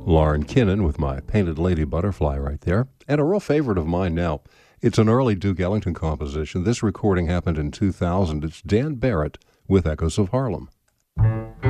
Lauren Kinnan with my Painted Lady Butterfly right there. And a real favorite of mine now. It's an early Duke Ellington composition. This recording happened in 2000. It's Dan Barrett with Echoes of Harlem.